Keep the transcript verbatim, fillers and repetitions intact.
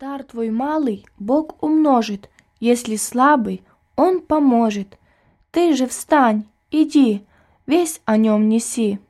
дар твой малый Бог умножит, если слабый, Он поможет. Ты же встань, иди, весть о нем неси.